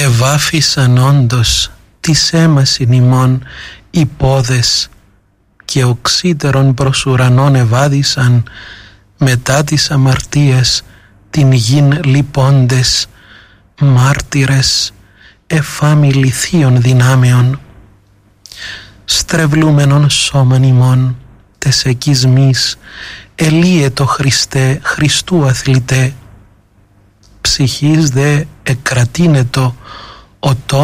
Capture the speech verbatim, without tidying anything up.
Εβάφησαν όντως τις έμασιν ημών οι πόδες και οξύτερον προς ουρανών εβάδισαν μετά τις αμαρτίες την γην λυπώντες μάρτυρες εφάμι λιθίων δυνάμεων. Στρεβλούμενον σώμαν ημών τες εκεισμής ελίετο Χριστέ Χριστού αθλητέ, ψυχής δε εκρατίνετο ο